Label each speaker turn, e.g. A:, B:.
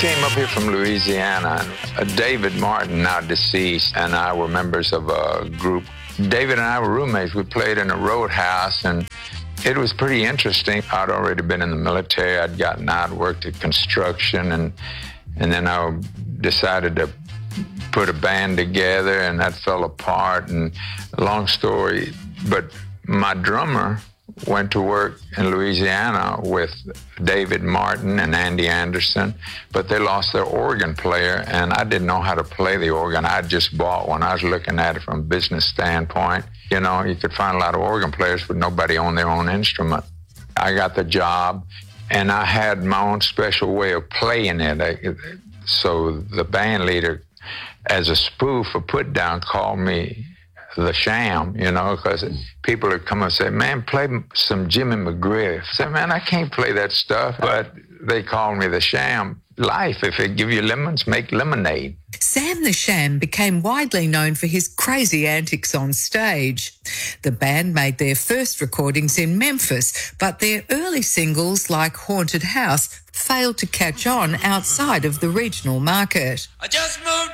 A: came up here from Louisiana. David Martin, now deceased, and I were members of a group. David and I were roommates. We played in a roadhouse, and it was pretty interesting. I'd already been in the military. I'd gotten out, worked at construction, and then I decided to put a band together, and that fell apart. And long story, but my drummer went to work in Louisiana with David Martin and Andy Anderson, but they lost their organ player, and I didn't know how to play the organ. I just bought one. I was looking at it from a business standpoint. You know, you could find a lot of organ players, but nobody owned their own instrument. I got the job, and I had my own special way of playing it. So the band leader, as a spoof or put down, called me the Sham, you know, because people would come and say, man, play some Jimmy McGriff. I said, man, I can't play that stuff. But they called me the Sham. Life, if it give you lemons, make lemonade.
B: Sam the Sham became widely known for his crazy antics on stage. The band made their first recordings in Memphis, but their early singles like Haunted House failed to catch on outside of the regional market.
C: I just moved